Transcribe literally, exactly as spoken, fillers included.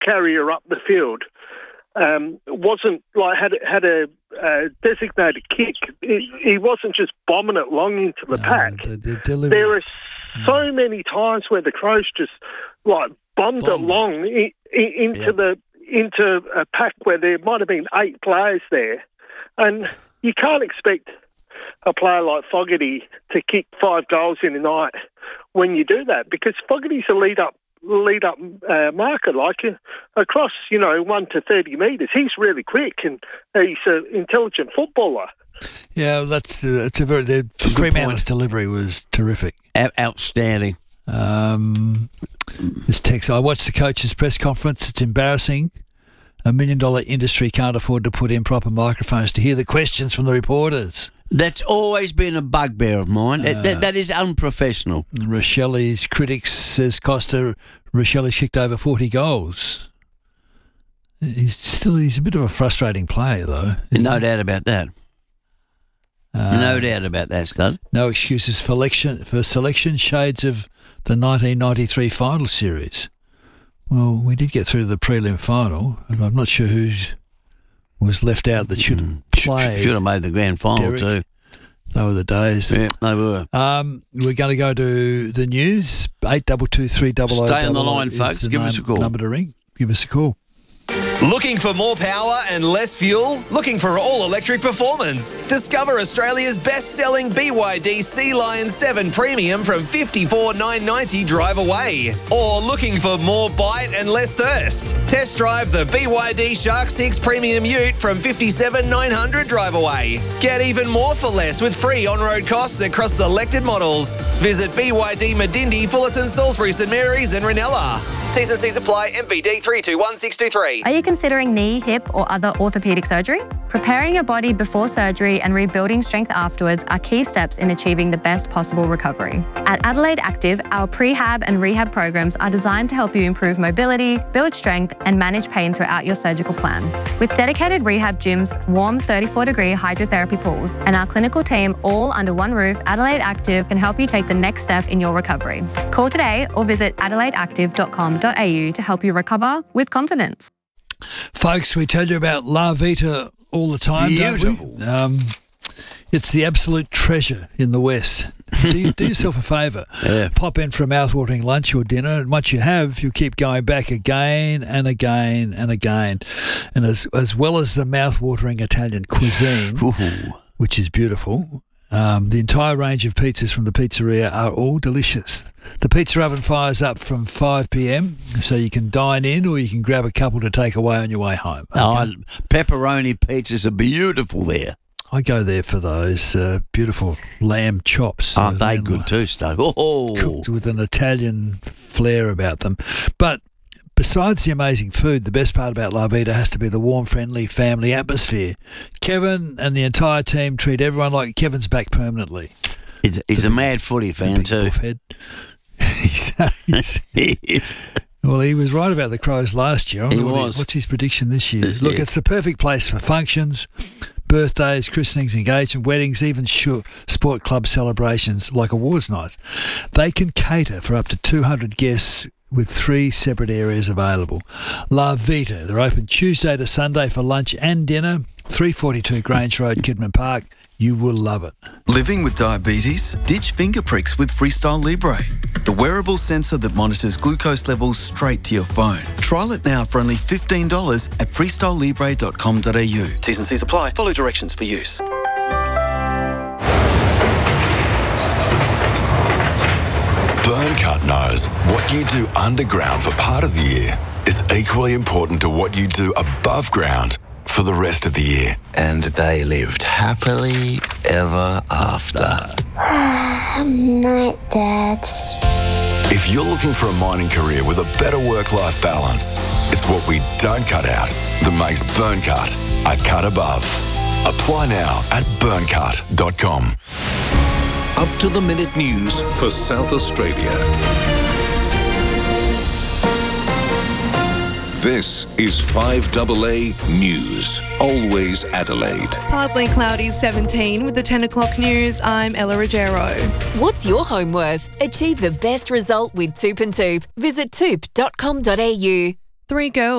carrier up the field. Um, wasn't like had had a uh, designated kick. He, he wasn't just bombing it long into the no, pack. The, the delivery. There are so many times where the Crows just like bombed Bomb. it long i- i- into Yep. the into a pack where there might have been eight players there, and you can't expect a player like Fogarty to kick five goals in a night when you do that, because Fogarty's a lead up. lead up uh, marker, like uh, across, you know, one to thirty metres. He's really quick and he's an intelligent footballer. Yeah, that's uh, it's a very the Fremantle's delivery was terrific, Out- outstanding. Um, this text, I watched the coach's press conference. It's embarrassing. A million dollar industry can't afford to put in proper microphones to hear the questions from the reporters. That's always been a bugbear of mine. Uh, that, that, that is unprofessional. Rochelli's critics says Costa Rochelli kicked over forty goals. He's still he's a bit of a frustrating player though. No he? doubt about that. Uh, no doubt about that, Scott. No excuses for selection for selection shades of the nineteen ninety-three final series. Well, we did get through the prelim final, and I'm not sure who was left out that should have played. Should have made the grand final Derek. too. They were the days. Yeah, they were. Um, we're going to go to the news. Eight double two three double o. Stay on the line, folks. Give us a call. Number to ring. Give us a call. Looking for more power and less fuel? Looking for all-electric performance? Discover Australia's best-selling B Y D Sea Lion seven Premium from fifty-four thousand nine hundred ninety dollars drive away. Or looking for more bite and less thirst? Test drive the B Y D Shark six Premium Ute from fifty-seven thousand nine hundred dollars drive away. Get even more for less with free on-road costs across selected models. Visit B Y D Medindi, Fullerton, Salisbury, St Mary's and Ranella. T's and C's apply. M V D three two one six two three. Are you considering knee, hip, or other orthopedic surgery? Preparing your body before surgery and rebuilding strength afterwards are key steps in achieving the best possible recovery. At Adelaide Active, our prehab and rehab programs are designed to help you improve mobility, build strength, and manage pain throughout your surgical plan. With dedicated rehab gyms, warm thirty-four degree hydrotherapy pools, and our clinical team all under one roof, Adelaide Active can help you take the next step in your recovery. Call today or visit adelaide active dot com dot a u to help you recover with confidence. Folks, we tell you about La Vita all the time, Beautiful. don't we? Um, it's the absolute treasure in the West. do, you, do yourself a favour. Yeah. Pop in for a mouth-watering lunch or dinner, and once you have, you'll keep going back again and again and again. And as as well as the mouth-watering Italian cuisine, Ooh. which is beautiful, um, the entire range of pizzas from the pizzeria are all delicious. The pizza oven fires up from five p.m, so you can dine in or you can grab a couple to take away on your way home. Okay? Oh, pepperoni pizzas are beautiful there. I go there for those uh, beautiful lamb chops. Aren't uh, they lamb good too, Steve? Oh, Cooked with an Italian flair about them. But besides the amazing food, the best part about La Vita has to be the warm, friendly family atmosphere. Kevin and the entire team treat everyone like Kevin's back permanently. he's, he's a mad footy fan Big too. buffhead. he's, he's, well, he was right about the Crows last year. I He wonder what was. What's his prediction this year? Look, Yeah. it's the perfect place for functions, birthdays, christenings, engagement, weddings, even short sport club celebrations like awards nights. They can cater for up to two hundred guests with three separate areas available. La Vita, they're open Tuesday to Sunday for lunch and dinner, three forty-two Grange Road, Kidman Park. You will love it. Living with diabetes? Ditch finger pricks with Freestyle Libre, the wearable sensor that monitors glucose levels straight to your phone. Trial it now for only fifteen dollars at freestyle libre dot com dot a u. T's and C's apply. Follow directions for use. Burncut knows what you do underground for part of the year is equally important to what you do above ground for the rest of the year. And they lived happily ever after. Night, Dad. If you're looking for a mining career with a better work-life balance, it's what we don't cut out that makes Burncut a cut above. Apply now at burncut dot com. Up-to-the-minute news for South Australia. This is five A A News. Always Adelaide. Partly cloudy seventeen with the ten o'clock news. I'm Ella Ruggiero. What's your home worth? Achieve the best result with Toop and Toop. Visit toop dot com dot a u. Three girls